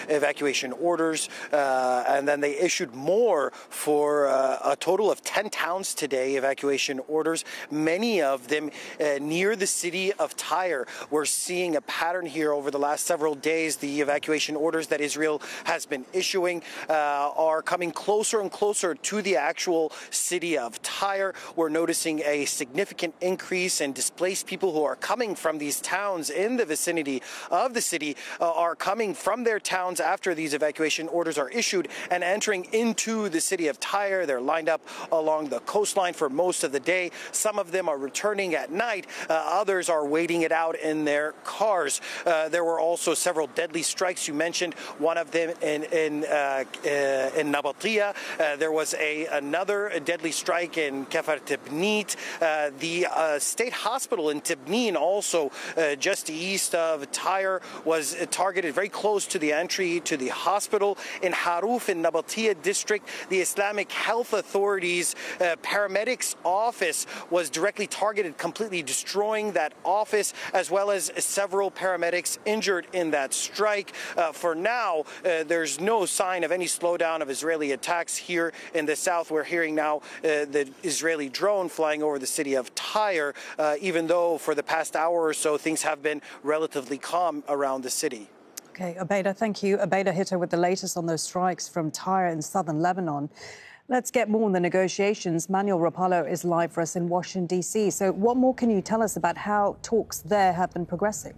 evacuation orders, and then they issued more for a total of 10 towns today, evacuation orders, many of them near the city of Tyre. We're seeing a pattern here over the last several days. The evacuation orders that Israel has been issuing are coming closer and closer to the actual city of Tyre. We're noticing a significant increase in displaced people who are coming from these towns in the vicinity of the city, are coming from their towns after these evacuation orders are issued and entering into the city of Tyre. They're lined up along the coastline for most of the day. Some of them are returning at night. Others are waiting it out in their cars. There were also several deadly strikes. You mentioned one of them in Nabatia. There was another deadly strike in Kafar Tibnit. The state hospital in Tibnin, also just east of Tyre, was targeted very close to the entry to the hospital. In Haruf, in Nabatia district, the Islamic Health Authorities paramedics office was directly targeted, completely destroying that office, as well as several paramedics injured in that strike. For now, there's no sign of any slowdown of Israeli attacks here in the south. We're hearing now the Israeli drone flying over the city of Tyre, even though for the past hour or so things have been relatively calm around the city. Okay, Obeida, thank you. Obeida Hita with the latest on those strikes from Tyre in southern Lebanon. Let's get more on the negotiations. Manuel Rapallo is live for us in Washington, D.C. So what more can you tell us about how talks there have been progressing?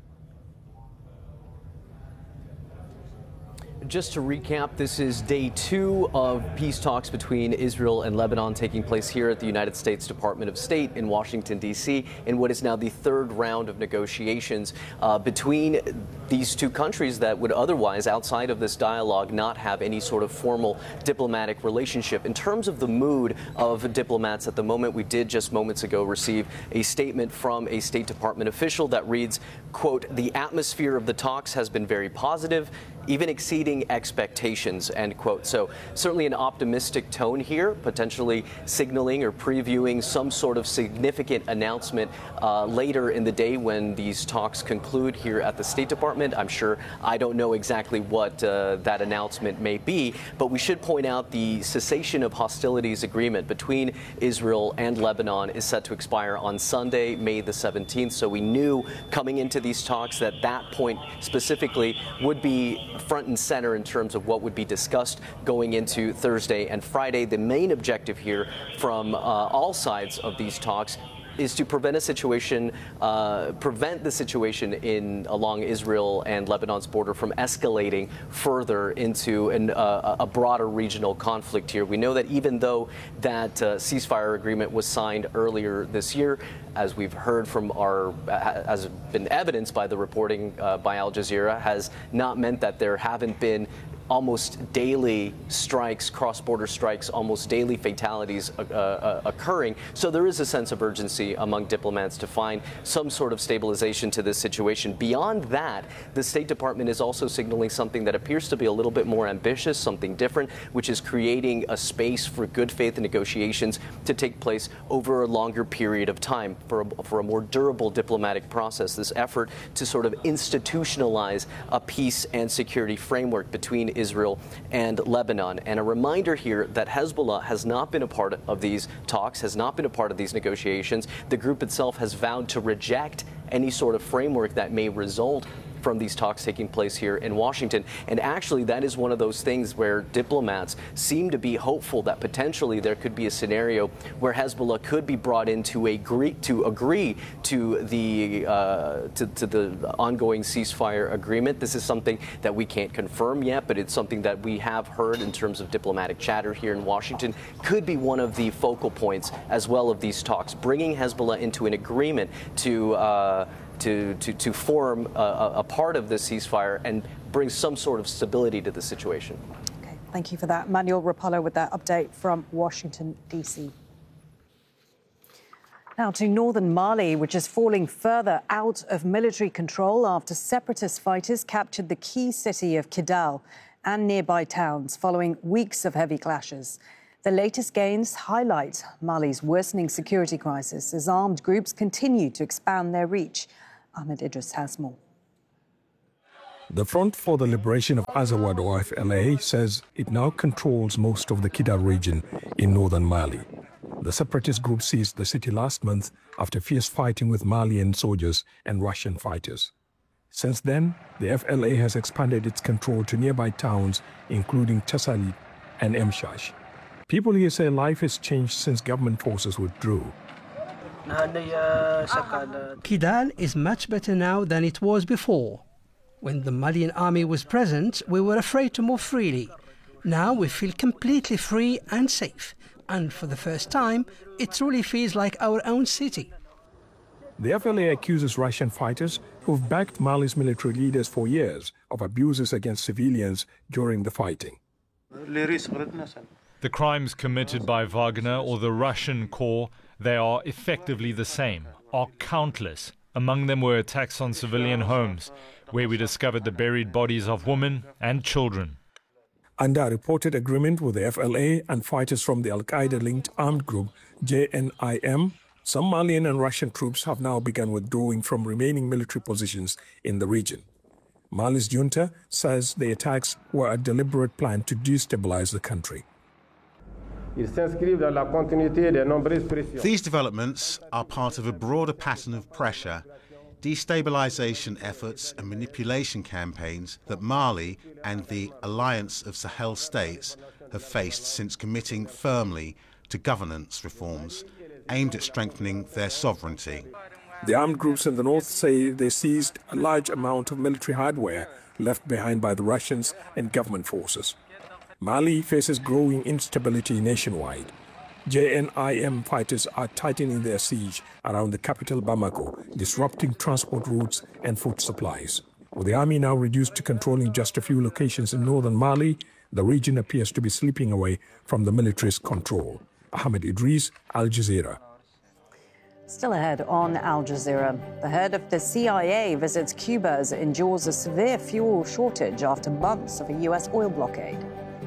Just to recap, this is day 2 of peace talks between Israel and Lebanon taking place here at the United States Department of State in Washington, D.C., in what is now the 3rd round of negotiations between these two countries that would otherwise, outside of this dialogue, not have any sort of formal diplomatic relationship. In terms of the mood of diplomats at the moment, we did just moments ago receive a statement from a State Department official that reads, quote, "The atmosphere of the talks has been very positive, even exceeding expectations," end quote. So certainly an optimistic tone here, potentially signaling or previewing some sort of significant announcement later in the day when these talks conclude here at the State Department. I'm sure I don't know exactly what that announcement may be, but we should point out the cessation of hostilities agreement between Israel and Lebanon is set to expire on Sunday, May the 17th. So we knew coming into these talks that that point specifically would be front and center in terms of what would be discussed going into Thursday and Friday. The main objective here from all sides of these talks is to prevent the situation along Israel and Lebanon's border from escalating further into a broader regional conflict here. We know that even though that ceasefire agreement was signed earlier this year, as we've heard from has been evidenced by the reporting by Al Jazeera, has not meant that there haven't been almost daily strikes, cross-border strikes, almost daily fatalities occurring. So there is a sense of urgency among diplomats to find some sort of stabilization to this situation. Beyond that, the State Department is also signaling something that appears to be a little bit more ambitious, something different, which is creating a space for good faith negotiations to take place over a longer period of time for a more durable diplomatic process. This effort to sort of institutionalize a peace and security framework between Israel and Lebanon. And a reminder here that Hezbollah has not been a part of these talks, has not been a part of these negotiations. The group itself has vowed to reject any sort of framework that may result from these talks taking place here in Washington. And actually, that is one of those things where diplomats seem to be hopeful that potentially there could be a scenario where Hezbollah could be brought in to agree to the ongoing ceasefire agreement. This is something that we can't confirm yet, but it's something that we have heard in terms of diplomatic chatter here in Washington. Could be one of the focal points as well of these talks, bringing Hezbollah into an agreement to form a part of the ceasefire and bring some sort of stability to the situation. Okay, thank you for that. Manuel Rapallo with that update from Washington, D.C. Now to northern Mali, which is falling further out of military control after separatist fighters captured the key city of Kidal and nearby towns following weeks of heavy clashes. The latest gains highlight Mali's worsening security crisis as armed groups continue to expand their reach. Ahmed Idris has more. The Front for the Liberation of Azawad, or FLA, says it now controls most of the Kidal region in northern Mali. The separatist group seized the city last month after fierce fighting with Malian soldiers and Russian fighters. Since then, the FLA has expanded its control to nearby towns, including Tessalit and Emshash. People here say life has changed since government forces withdrew. Kidal is much better now than it was before. When the Malian army was present, we were afraid to move freely. Now we feel completely free and safe. And for the first time, it truly feels like our own city. The FLA accuses Russian fighters who've backed Mali's military leaders for years of abuses against civilians during the fighting. The crimes committed by Wagner or the Russian corps, they are effectively the same, are countless. Among them were attacks on civilian homes, where we discovered the buried bodies of women and children. Under a reported agreement with the FLA and fighters from the Al-Qaeda-linked armed group JNIM, some Malian and Russian troops have now begun withdrawing from remaining military positions in the region. Mali's junta says the attacks were a deliberate plan to destabilize the country. These developments are part of a broader pattern of pressure, destabilization efforts and manipulation campaigns that Mali and the Alliance of Sahel states have faced since committing firmly to governance reforms aimed at strengthening their sovereignty. The armed groups in the north say they seized a large amount of military hardware left behind by the Russians and government forces. Mali faces growing instability nationwide. JNIM fighters are tightening their siege around the capital Bamako, disrupting transport routes and food supplies. With the army now reduced to controlling just a few locations in northern Mali, the region appears to be slipping away from the military's control. Ahmed Idris, Al Jazeera. Still ahead on Al Jazeera, the head of the CIA visits Cuba as it endures a severe fuel shortage after months of a U.S. oil blockade.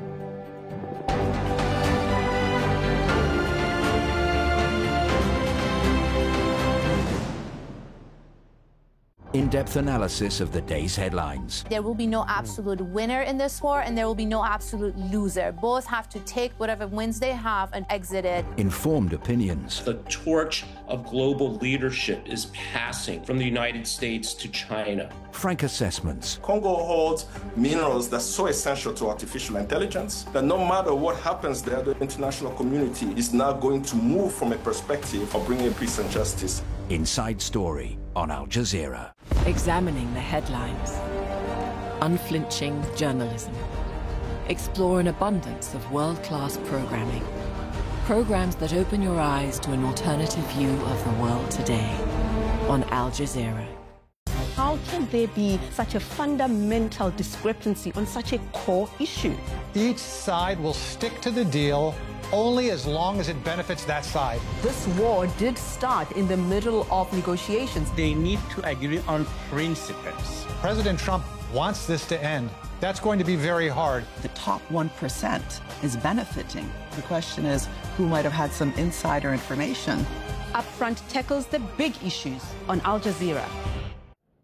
In-depth analysis of the day's headlines. There will be no absolute winner in this war, and there will be no absolute loser. Both have to take whatever wins they have and exit it. Informed opinions. The torch of global leadership is passing from the United States to China. Frank assessments. Congo holds minerals that's so essential to artificial intelligence that no matter what happens there, the international community is now going to move from a perspective of bringing peace and justice. Inside Story on Al Jazeera. Examining the headlines. Unflinching journalism. Explore an abundance of world-class programming. Programs that open your eyes to an alternative view of the world today on Al Jazeera. How can there be such a fundamental discrepancy on such a core issue? Each side will stick to the deal only as long as it benefits that side. This war did start in the middle of negotiations. They need to agree on principles. President Trump wants this to end. That's going to be very hard. The top 1% is benefiting. The question is, who might have had some insider information? Upfront tackles the big issues on Al Jazeera.